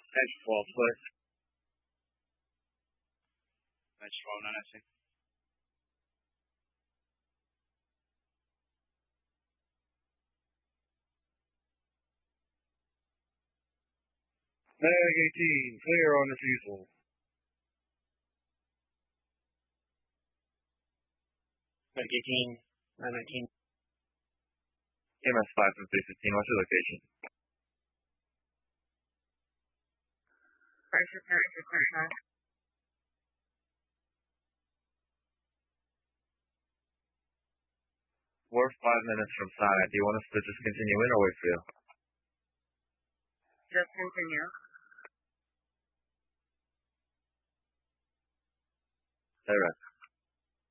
Edge 12, clear. Edge 12, non SC. Mag 18, clear on refusal. Mag 18, Mag 19. EMS 5 from 315, what's your location? First report, We're 5 minutes from side. Do you want us to just continue in or wait for you? Just continue. Direct.